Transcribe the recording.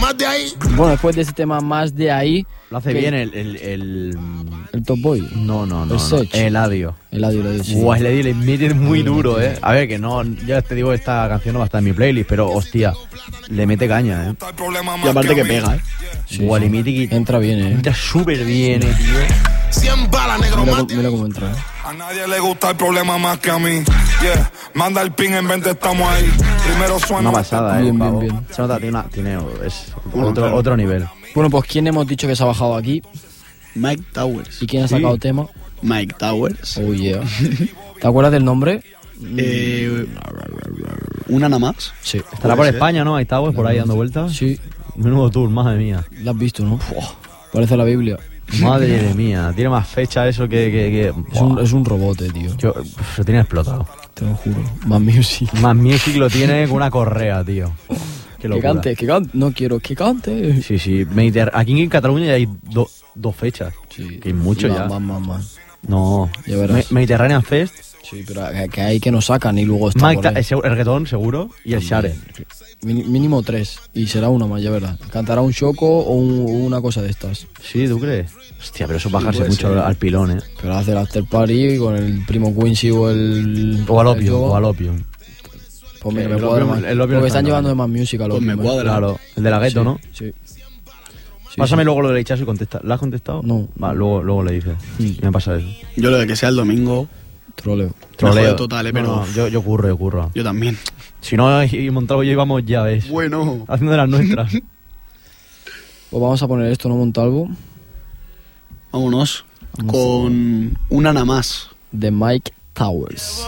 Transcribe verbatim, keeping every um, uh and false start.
más de ahí. Bueno, después de ese tema más de ahí... Lo hace ¿qué? bien el... El, el... ¿El Top Boy? No, no, no. ¿El no. Sech? El Eladio. Eladio, Eladio, sí. Buah, el Eladio le mete muy duro, eh. A ver, que no... Ya te digo, esta canción no va a estar en mi playlist, pero, hostia, le mete caña, eh. Y aparte que pega, eh. Sí, Buah, sí. le mete que... Entra bien, eh. Entra súper bien, eh, tío. cien balas, negro. Mira, mate. mira cómo entra, eh. A nadie le gusta el problema más que a mí. Yeah, manda el pin en venta, estamos ahí. Primero suena. Una pasada, eh. Bien, bien, pavo. bien. Se nota, tiene, una, tiene es Bueno, otro, claro. otro nivel. Bueno, pues ¿quién hemos dicho que se ha bajado aquí? Mike Towers. ¿Y quién ha Sí. sacado tema? Mike Towers. Oh, yeah. ¿Te acuerdas del nombre? Eh, una nada más. Sí. Estará por Puede ser. España, ¿no? Ahí está, pues, por ahí dando vueltas. Sí, Menudo tour, madre mía. la has visto, ¿no? Parece la Biblia. Madre mía. Tiene más fecha eso que... que, que Es un, buah. es un robote, tío. Yo, uf, lo tiene explotado. Te lo juro. Más music. Más Music lo tiene con una correa, tío. Qué Que locura. cante, que cante. No quiero que cante. Sí, sí. Mediter- Aquí en Cataluña ya hay do- dos fechas. Sí. Que hay mucho Más, ya. Más, más, más. No. Ya verás. Me- Mediterranean Fest. Sí, pero que, que hay que nos sacan y luego está Mike por Ta- ahí. el seg- el reggaetón, seguro. Y el Share. Mini- Mínimo tres. Y será una más, ya verás. Cantará un choco o un- una cosa de estas. Sí, ¿tú crees? Hostia, pero eso es bajarse puede mucho ser. al, al pilón, ¿eh? Pero hace el after party con el primo Quincy o el... O al el opio, Yoga. o al opio. Pues mira, El me opio- cuadra más. el opio Porque no están está llevando de mal. más music al Pues opio. me ¿eh? cuadra. Claro, el de la gueto, Sí, ¿no? Sí. Sí, Pásame sí. luego lo de Ichazo y contesta. ¿La has contestado? No. Va, luego, luego le dices. Sí. Me pasa eso. Yo lo de que sea el domingo. Troleo. Me jode total, eh, pero. No, no, yo, yo curro, yo curro. Yo también. Si no, y Montalvo y yo íbamos ya, ¿ves? Bueno. Haciendo de las nuestras. Pues vamos a poner esto, ¿no, Montalvo? Vámonos. Vamos Con una nada más. De Mike Towers.